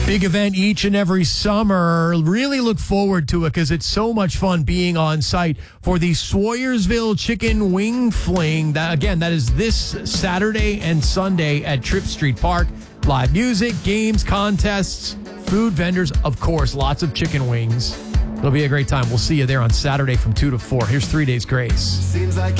Big event each and every summer. Really look forward to it because it's so much fun being on site for the Swoyersville Chicken Wing Fling. That is this Saturday and Sunday at Tripp Street Park. Live music, games, contests, food vendors, of course, lots of chicken wings. It'll be a great time. We'll see you there on Saturday from 2 to 4. Here's 3 Days Grace.